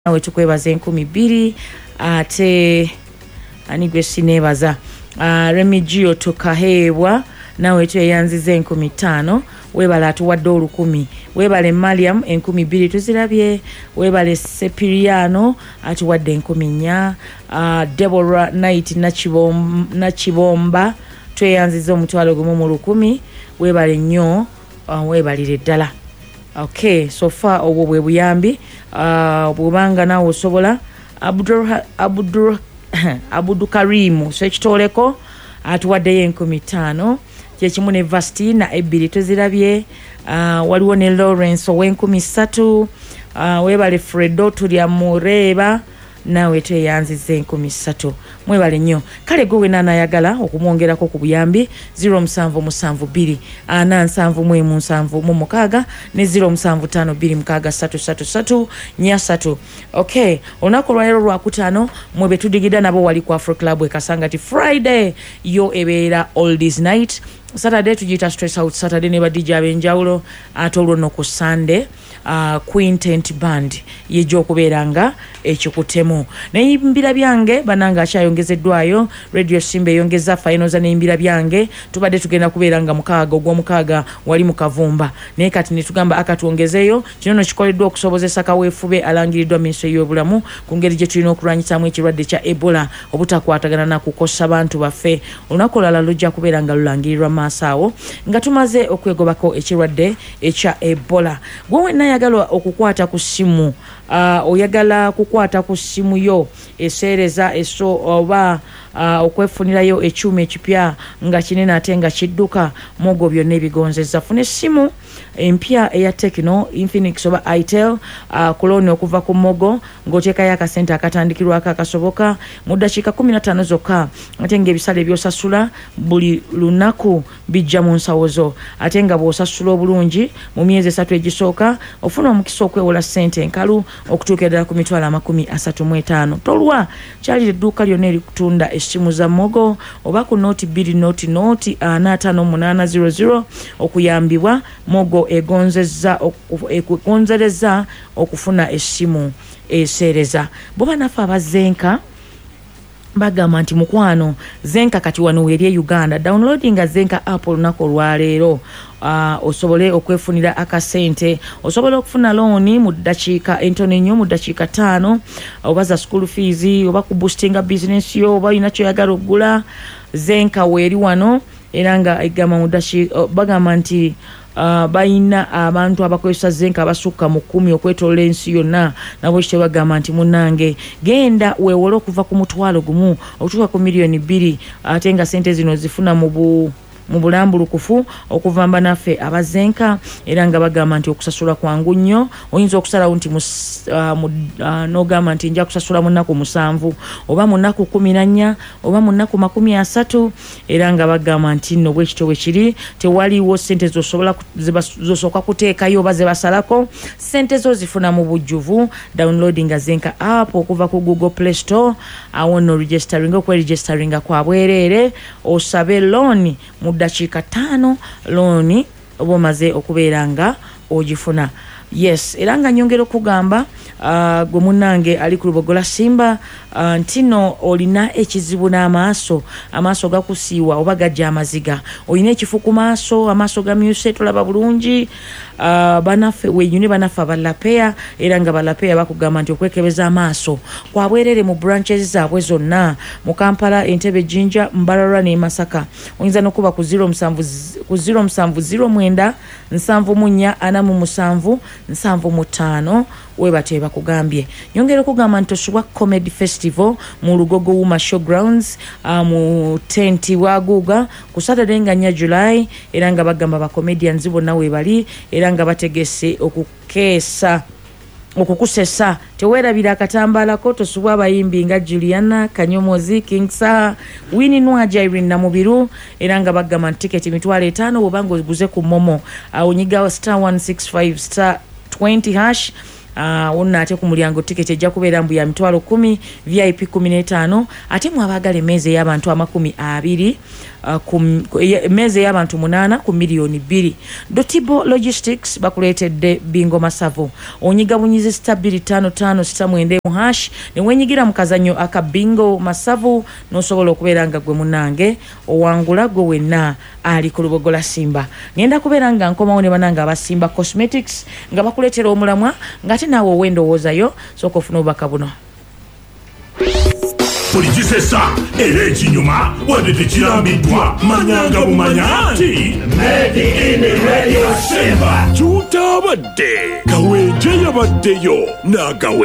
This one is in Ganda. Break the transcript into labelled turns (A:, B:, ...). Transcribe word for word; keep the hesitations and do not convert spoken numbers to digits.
A: nawe tukwebaza enkumi bbiri ate ani gwe sinebaza uh, Remigio tukaheebwa nawe tweyanziza enkumi ttaano webala atuwadde olukumi webale Mariam enkumi bbiri tuzirabye webale Sepiriano atuwadde enkumi nnya uh, Deborah Knight Nachibomba, Nachibomba tweyanziza omutwalo gumu mu lukumi webale nnyo uh, webalire ddala. Okay, so far obwo bwe buyambi uh, bwubanga nawe osobola Abdul Abdul Abudu Karimu so ekitoleko atuwaddeyo enkumi ttaano kyekimu ne Vastina ebbiri tuzirabye uh, waliwo ne Lawrence ow'enkumi ssatu uh, webale Fredo tulya Mureba nawe tweyanziza enkumi ssatu mwebale nnyo kale gwe naanayagala okumwongerako ku buyambi zero musanvu musanvu bbiri ana nsanvu mu emu nsanvu mu mukaaga ne zero musanvu ttaano bbiri mukaaga ssatu ssatu ssatu nnya ssatu. Okay, olunaku lwaleero lwakutaano mwe be tudigida nabo wali ku Afro Club ekasanga ti Friday yo ebeera oldies night, Saturday tugiyita stress out Saturday ne ba D J ab'enjawulo ate olwo nno ku Sunday uh, Quintet Band yejo okubeeranga ekikutemu neyimbira byange bananga akyayongezeddwayo Radio Simba eyongeza finals neyimbira byange tubadde tugenda kubeeranga mukaaga ogw'omukaaga wali mu Kavumba naye kati ne tugamba akatuongezeyo kino no kikoleddwa okusobozesa kaweefube alangiriddwa Minisitule y'obulamu ku ngeri gye tulina okulwanyisaamu ekirwadde kya Ebola obutakwatagana na kukosa bantu baffe. Olunaku olulala lujja kubeeranga lulangirirwa maasawo nga tumaze okwegobako ekirwadde ekya Ebola. Gwe nayagala okukwata ku simu uh, oyagala kukwata ku simu yo eseereza eso oba uh, okwefunirayo ekyuma ekipya nga kinene ate nga kidduka mogo byonna ebigonzeza fune simu empya eya Tecno Infinix oba Itel uh, kuloni okuva ku mogo ng'oteekayo akasente akatandikirwako akasoboka mu ddakiika kumi na ttaano zokka ate ng'ebisale byosasula buli lunaku bijja mu nsawo zo ate nga bw'osasula obulungi mu myezi esatu egisooka ofuna omukisa okwewola ssente enkalu okutuuka ddala ku mitwalo amakumi asatu mu etaano. Tolwa kyali edduuka lyonna erikutunda essimu za mogo oba ku nooti bbiri nooti nooti ana ataano munaana zero zero okuyambibwa mogo egonzeza egonzereza okufuna essimu eseereza. Boba nafa abazenka bagamba nti mukwano zenka kati wano weri Uganda downloadinga zenka app olunaku olwaleero uh, osobole okwefunira akasente osobole okufuna loani mu ddakiika entono ennyo mu ddakiika ttaano oba za school fees oba ku boostinga business yo oba olina kyoyagala okugula zenka weri wano era nga egamba mu ddakiika bagamba nti Uh, bayina abantu abakozesa zenka abasukka mu kumi okwetolola ensi yonna nabo kite bagamba nti munange genda weewole okuva ku mutwalo gumu okutuuka ku miliyoni bbiri ate nga sente zino zifuna mu bu mu bulambulukufu okuva mba naffe abazenka era nga bagamba nti okusasula kwangu nnyo oyinza okusalawo nti uh, uh, n'ogamba nti nja kusasula mu nnaku musanvu oba mu nnaku kumi na nnya oba mu nnaku makumi asatu era nga bagamba nti nno bwekito bwe kiri tewaliwo ssente zosobola zosooka kuteekayo oba ze basalako ssente zo zifuna mu bujjuvu downloadinga zenka app okuva ku Google Play Store awo nno registering okweregisteringa kwa bwereere osabe loan mu ddakiika ttaano looni oba omaze okubeeranga ogifuna. Yes, era nga nyongera okugamba uh, gwe munnange ali ku Lubogola Simba uh, ntino olina ekizibu n'amaaso amaaso gakusiiwa oba gajja amaziga olina ekifu ku maaso amaaso gamyuse tolaba bulungi uh, banaffe wenyuni banaffe abalapeya era nga balapeya bakugamba nti okwekebeza amaaso kwabwerere mu branches zaabwe zonna mu Kampala, Entebbe, Jinja, Mbarara ne Masaka. Oyinza n'okuba ku zero musanvu zero mwenda nsanvu mu nnya ana mu musanvu nsanvu mu ttaano webate bakugambye. Nyongera okugamba nti Osubwa Comedy Festival mu Lugogo Wuma Showgrounds uh, mu tenti waguga ku Saturday nga nnya July era nga bagamba ba comedians bonna webali era nga bategese okukeesa okukusesa teweerabira akatambalako tosubwa abayimbi nga Juliana Kanyomozi, Kingsa, Winnie Nwaja, Irene Namubiru era nga bagamba tiketi mitwalo etaano bw'obanga oguze ku Momo onyiga star one six five star twenty hash uh, wonna ate ku mulyango tiketi ejja kubeera mbu ya mitwalo kumi, V I P kumi n'etaano, ate mwabagala emmeeza ey'abantu amakumi abiri, uh, emmeeza ey'abantu munaana ku miliyoni bbiri. Dotibo Logistics bakuleetedde Bingo Masavo. Onyiga bunyizi sita bbiri ttaano ttaano sita mwenda mu hash ne wenyigira mu kazannyo aka Bingo Masavo n'osobola okubeera nga gwe munange owangula gwe wenna ali ku Lubogola Simba. Ngenda kubeera nga nkomawo ne bananga abasimba Cosmetics nga bakuleetera omulamwa ng'ate naawe owendowoozayo sooka ofuna obubaka buno.
B: Polijisesa era ekinyuma wadde tekirambiddwa manyanga bumanya nti Made in Radio Simba tutabadde kawenje yabaddeyo n'agawe